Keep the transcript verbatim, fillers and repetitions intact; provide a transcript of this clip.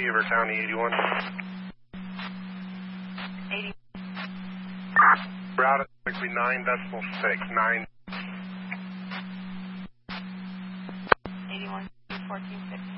Beaver County, eighty-one. eighty. Route at nine decimal six, nine. eighty-one, fourteen, six.